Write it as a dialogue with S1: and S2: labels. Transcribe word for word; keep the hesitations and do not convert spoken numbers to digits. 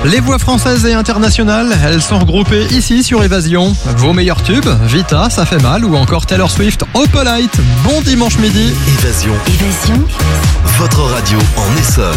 S1: Les voix françaises et internationales, elles sont regroupées ici sur Évasion. Vos meilleurs tubes, Vita, Ça fait mal, ou encore Taylor Swift, Opalite. Bon dimanche midi.
S2: Évasion.
S3: Évasion.
S2: Votre radio en Essonne.